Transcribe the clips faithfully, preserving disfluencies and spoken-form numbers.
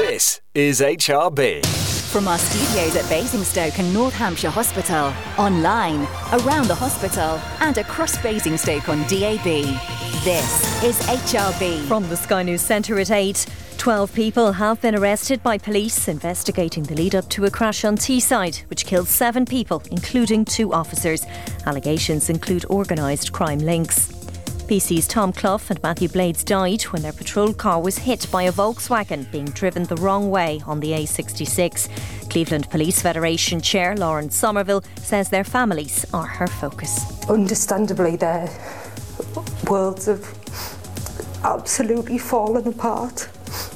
This is H R B. From our studios at Basingstoke and North Hampshire Hospital, online, around the hospital, and across Basingstoke on D A B. This is H R B. From the Sky News Centre at eight. twelve people have been arrested by police investigating the lead-up to a crash on Teesside, which killed seven people, including two officers. Allegations include organised crime links. B C's Tom Clough and Matthew Blades died when their patrol car was hit by a Volkswagen being driven the wrong way on the A sixty-six. Cleveland Police Federation Chair Lauren Somerville says their families are her focus. Understandably, their worlds have absolutely fallen apart.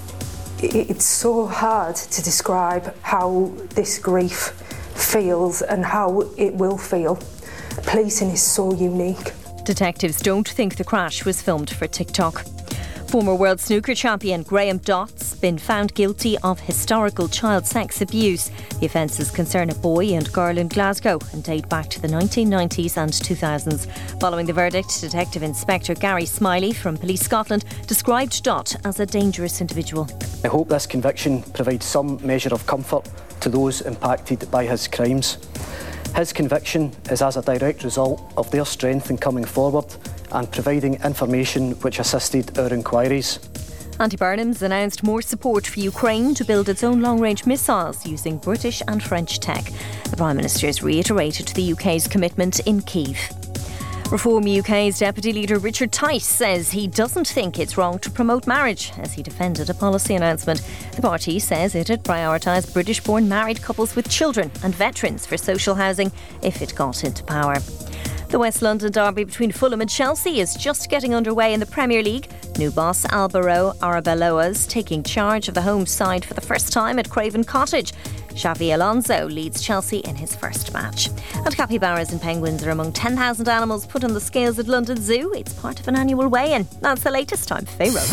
It's so hard to describe how this grief feels and how it will feel. Policing is so unique. Detectives don't think the crash was filmed for TikTok. Former world snooker champion Graham Dott's been found guilty of historical child sex abuse. The offences concern a boy and girl in Glasgow and date back to the nineteen nineties and two thousands. Following the verdict, Detective Inspector Gary Smiley from Police Scotland described Dott as a dangerous individual. I hope this conviction provides some measure of comfort to those impacted by his crimes. His conviction is as a direct result of their strength in coming forward and providing information which assisted our inquiries. Andy Burnham's announced more support for Ukraine to build its own long-range missiles using British and French tech. The Prime Minister has reiterated the U K's commitment in Kyiv. Reform U K's Deputy Leader Richard Tice says he doesn't think it's wrong to promote marriage as he defended a policy announcement. The party says it had prioritised British-born married couples with children and veterans for social housing if it got into power. The West London derby between Fulham and Chelsea is just getting underway in the Premier League. New boss Alvaro Arbeloa's taking charge of the home side for the first time at Craven Cottage. Xavi Alonso leads Chelsea in his first match. And capybaras and penguins are among ten thousand animals put on the scales at London Zoo. It's part of an annual weigh-in. That's the latest. I'm Faye Rose.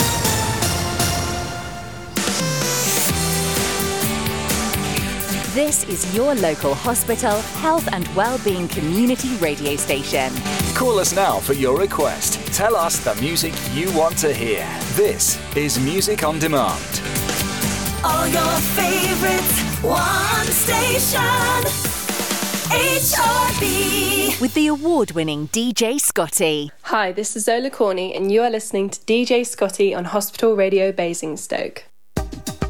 This is your local hospital, health and wellbeing community radio station. Call us now for your request. Tell us the music you want to hear. This is Music on Demand. All your favourites, one station. H R B. With the award-winning D J Scotty. Hi, this is Zola Corney and you are listening to D J Scotty on Hospital Radio Basingstoke.